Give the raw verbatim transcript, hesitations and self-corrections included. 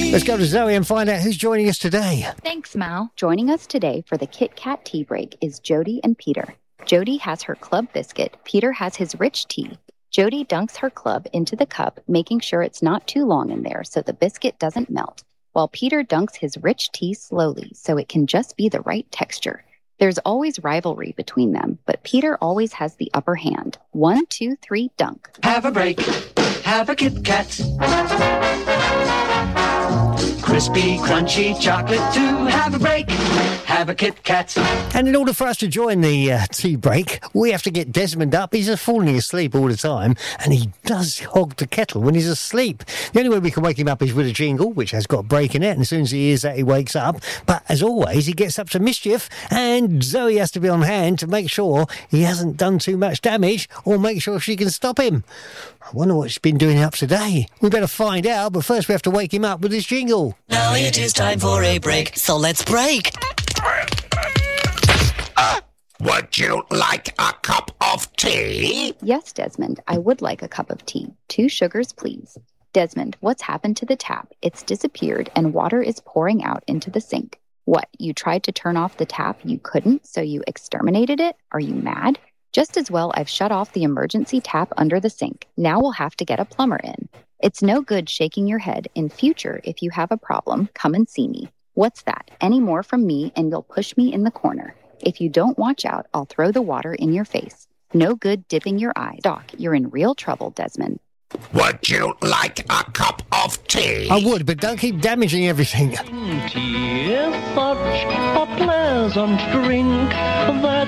Let's go to Zoe and find out who's joining us today. Thanks, Mal. Joining us today for the Kit Kat tea break is Jody and Peter. Jody has her club biscuit. Peter has his rich tea. Jody dunks her club into the cup, making sure it's not too long in there so the biscuit doesn't melt, while Peter dunks his rich tea slowly so it can just be the right texture. There's always rivalry between them, but Peter always has the upper hand. One, two, three, dunk. Have a break. Have a Kit Kat. Crispy, crunchy chocolate to have a break. Have a Kit Kat. And in order for us to join the uh, tea break, we have to get Desmond up. He's just falling asleep all the time, and he does hog the kettle when he's asleep. The only way we can wake him up is with a jingle, which has got a break in it, and as soon as he hears that, he wakes up. But as always, he gets up to mischief, and Zoe has to be on hand to make sure he hasn't done too much damage, or make sure she can stop him. I wonder what he's been doing up today. We better find out, but first we have to wake him up with this jingle. Now it is time for a break, so let's break. Uh, would you like a cup of tea? Yes, Desmond, I would like a cup of tea. Two sugars, please. Desmond, what's happened to the tap? It's disappeared and water is pouring out into the sink. What, you tried to turn off the tap, you couldn't, so you exterminated it? Are you mad? Just as well I've shut off the emergency tap under the sink. Now we'll have to get a plumber in. It's no good shaking your head. In future, if you have a problem, come and see me. What's that? Any more from me and you'll push me in the corner. If you don't watch out, I'll throw the water in your face. No good dipping your eyes. Doc, you're in real trouble, Desmond. Would you like a cup of tea? I would, but don't keep damaging everything. Tea is such a pleasant drink that